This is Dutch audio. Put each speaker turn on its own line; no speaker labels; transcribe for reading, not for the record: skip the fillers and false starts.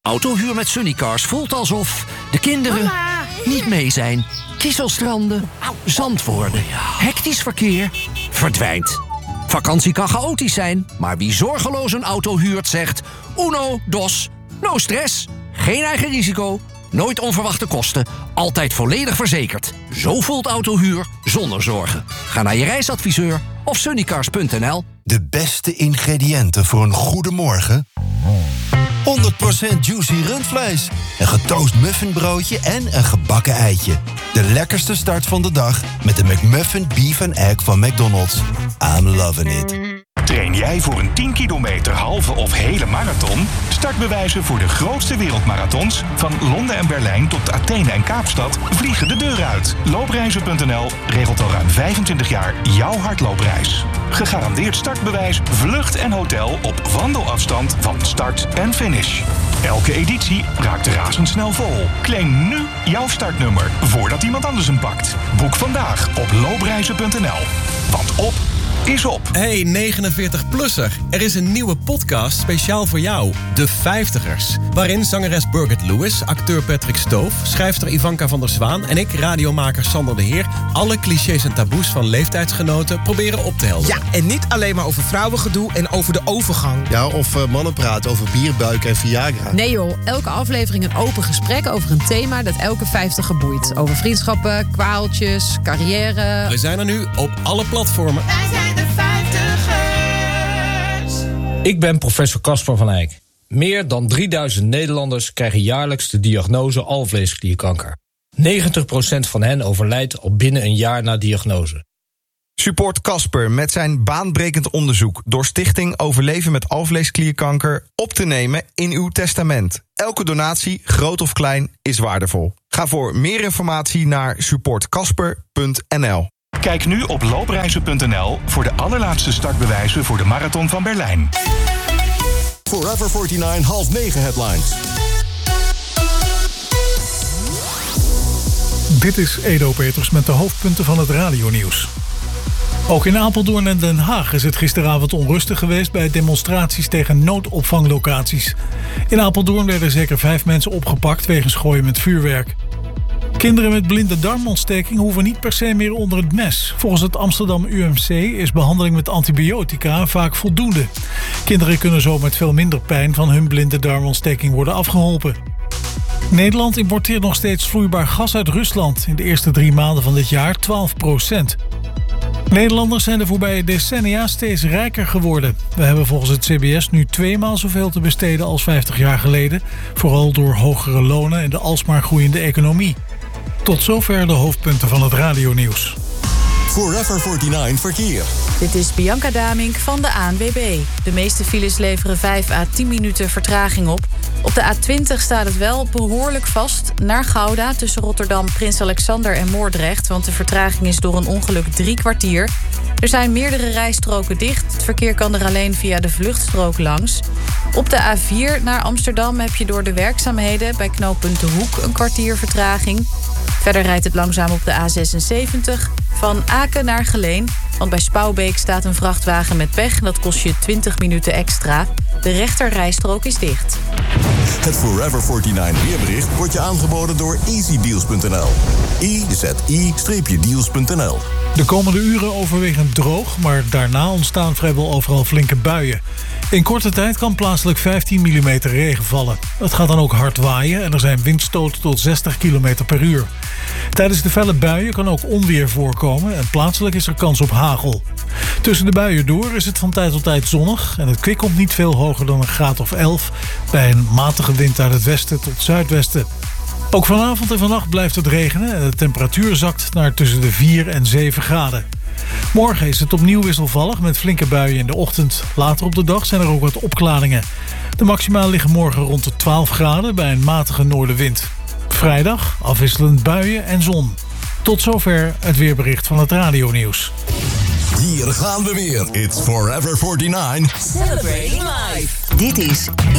Autohuur met Sunnycars voelt alsof de kinderen niet mee zijn. Kieselstranden, zandwoorden, hectisch verkeer verdwijnt. Vakantie kan chaotisch zijn, maar wie zorgeloos een auto huurt zegt... Uno, dos, no stress, geen eigen risico, nooit onverwachte kosten... altijd volledig verzekerd. Zo voelt autohuur zonder zorgen. Ga naar je reisadviseur of sunnycars.nl.
De beste ingrediënten voor een goede morgen... 100% juicy rundvlees, een getoast muffinbroodje en een gebakken eitje. De lekkerste start van de dag met de McMuffin Beef and Egg van McDonald's. I'm loving it.
Train jij voor een 10 kilometer halve of hele marathon? Startbewijzen voor de grootste wereldmarathons... van Londen en Berlijn tot Athene en Kaapstad vliegen de deur uit. Loopreizen.nl regelt al ruim 25 jaar jouw hardloopreis. Gegarandeerd startbewijs, vlucht en hotel op wandelafstand van start en finish. Elke editie raakt razendsnel vol. Claim nu jouw startnummer voordat iemand anders hem pakt. Boek vandaag op loopreizen.nl. Want op is op.
Hey 49-plusser, er is een nieuwe podcast speciaal voor jou, De 50ers. Waarin zangeres Birgit Lewis, acteur Patrick Stoof, schrijfster Ivanka van der Zwaan... en ik, radiomaker Sander de Heer... alle clichés en taboes van leeftijdsgenoten proberen op te helderen.
Ja, en niet alleen maar over vrouwengedoe en over de overgang.
Ja, of mannen praten over bierbuik en Viagra.
Nee joh, elke aflevering een open gesprek over een thema dat elke 50er boeit. Over vriendschappen, kwaaltjes, carrière.
We zijn er nu op alle platformen.
Wij zijn de 50ers.
Ik ben professor Casper van Eyck. Meer dan 3000 Nederlanders krijgen jaarlijks de diagnose alvleesklierkanker. 90% van hen overlijdt al binnen een jaar na diagnose.
Support Casper met zijn baanbrekend onderzoek... door Stichting Overleven met alvleesklierkanker op te nemen in uw testament. Elke donatie, groot of klein, is waardevol. Ga voor meer informatie naar supportcasper.nl.
Kijk nu op loopreizen.nl voor de allerlaatste startbewijzen voor de Marathon van Berlijn.
Forever 49 half 9 headlines.
Dit is Edo Peters met de hoofdpunten van het radionieuws. Ook in Apeldoorn en Den Haag is het gisteravond onrustig geweest... bij demonstraties tegen noodopvanglocaties. In Apeldoorn werden zeker 5 mensen opgepakt wegens gooien met vuurwerk. Kinderen met blinde darmontsteking hoeven niet per se meer onder het mes. Volgens het Amsterdam UMC is behandeling met antibiotica vaak voldoende. Kinderen kunnen zo met veel minder pijn van hun blinde darmontsteking worden afgeholpen. Nederland importeert nog steeds vloeibaar gas uit Rusland. In de eerste 3 maanden van dit jaar 12%. Nederlanders zijn de voorbije decennia steeds rijker geworden. We hebben volgens het CBS nu 2 maal zoveel te besteden als 50 jaar geleden. Vooral door hogere lonen en de alsmaar groeiende economie. Tot zover de hoofdpunten van het radionieuws.
Forever 49 verkeer.
Dit is Bianca Damink van de ANWB. De meeste files leveren 5 à 10 minuten vertraging op. Op de A20 staat het wel behoorlijk vast naar Gouda... tussen Rotterdam, Prins Alexander en Moordrecht... want de vertraging is door een ongeluk 3 kwartier. Er zijn meerdere rijstroken dicht. Het verkeer kan er alleen via de vluchtstrook langs. Op de A4 naar Amsterdam heb je door de werkzaamheden... bij knooppunt De Hoek een kwartier vertraging. Verder rijdt het langzaam op de A76 van Aken naar Geleen... want bij Spouwbeek staat een vrachtwagen met pech... en dat kost je 20 minuten extra. De rechterrijstrook is dicht.
Het Forever 49 weerbericht wordt je aangeboden door easydeals.nl. easydeals.nl.
De komende uren overwegend droog, maar daarna ontstaan vrijwel overal flinke buien. In korte tijd kan plaatselijk 15 mm regen vallen. Het gaat dan ook hard waaien en er zijn windstoten tot 60 km per uur. Tijdens de felle buien kan ook onweer voorkomen en plaatselijk is er kans op hagel. Tussen de buien door is het van tijd tot tijd zonnig en het kwik komt niet veel hoger dan een graad of 11... bij een matige wind uit het westen tot zuidwesten. Ook vanavond en vannacht blijft het regenen en de temperatuur zakt naar tussen de 4 en 7 graden. Morgen is het opnieuw wisselvallig met flinke buien in de ochtend. Later op de dag zijn er ook wat opklaringen. De maxima liggen morgen rond de 12 graden bij een matige noordenwind. Vrijdag afwisselend buien en zon. Tot zover het weerbericht van het radionieuws.
Hier gaan we weer. It's Forever 49.
Celebrating life.
Dit is